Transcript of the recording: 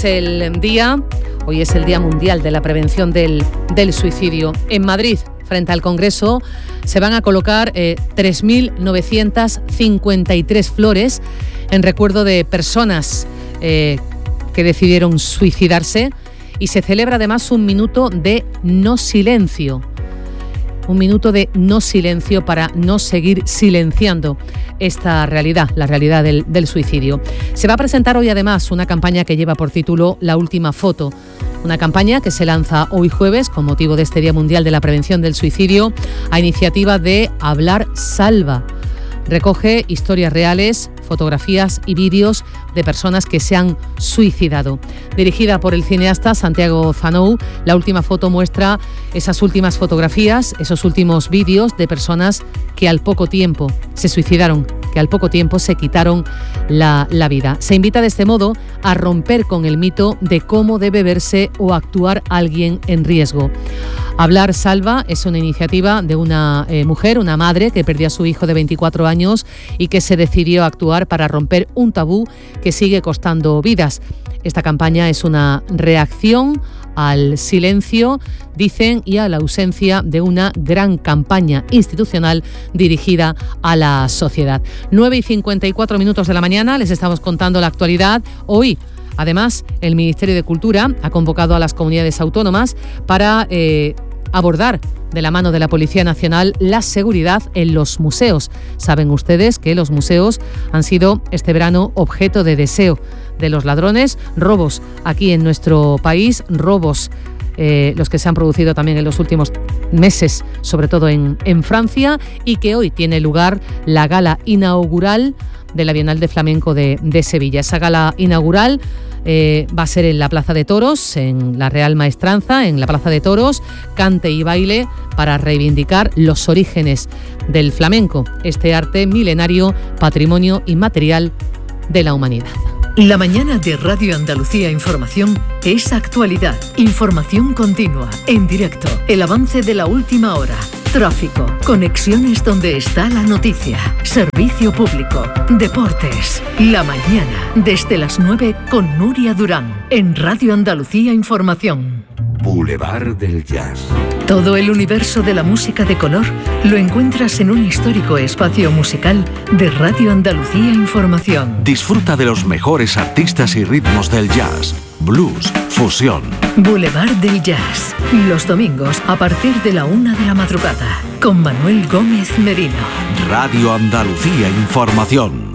es el día mundial de la prevención del suicidio. En Madrid, frente al Congreso, se van a colocar 3.953 flores en recuerdo de personas que decidieron suicidarse, y se celebra además un minuto de no silencio. Un minuto de no silencio para no seguir silenciando esta realidad, la realidad del suicidio. Se va a presentar hoy además una campaña que lleva por título La Última Foto. Una campaña que se lanza hoy jueves con motivo de este Día Mundial de la Prevención del Suicidio a iniciativa de Hablar Salva. Recoge historias reales, fotografías y vídeos de personas que se han suicidado. Dirigida por el cineasta Santiago Zanou, La Última Foto muestra esas últimas fotografías, esos últimos vídeos de personas que al poco tiempo se suicidaron, que al poco tiempo se quitaron la vida. Se invita de este modo a romper con el mito de cómo debe verse o actuar alguien en riesgo. Hablar Salva es una iniciativa de una mujer, una madre que perdió a su hijo de 24 años y que se decidió a actuar para romper un tabú que sigue costando vidas. Esta campaña es una reacción al silencio, dicen, y a la ausencia de una gran campaña institucional dirigida a la sociedad. 9:54 de la mañana, les estamos contando la actualidad. Hoy, además, el Ministerio de Cultura ha convocado a las comunidades autónomas para abordar de la mano de la Policía Nacional la seguridad en los museos. Saben ustedes que los museos han sido este verano objeto de deseo de los ladrones, robos aquí en nuestro país, robos los que se han producido también en los últimos meses, sobre todo en Francia, y que hoy tiene lugar la gala inaugural de la Bienal de Flamenco de Sevilla. Esa gala inaugural va a ser en la Plaza de Toros, en la Real Maestranza, en la Plaza de Toros, cante y baile para reivindicar los orígenes del flamenco, este arte milenario, patrimonio inmaterial de la humanidad. La mañana de Radio Andalucía Información es actualidad, información continua, en directo, el avance de la última hora, tráfico, conexiones donde está la noticia, servicio público, deportes. La mañana, desde las 9 con Nuria Durán, en Radio Andalucía Información. Boulevard del Jazz. Todo el universo de la música de color lo encuentras en un histórico espacio musical de Radio Andalucía Información. Disfruta de los mejores artistas y ritmos del jazz, blues, fusión. Boulevard del Jazz, los domingos a partir de la 1 de la madrugada, con Manuel Gómez Merino. Radio Andalucía Información.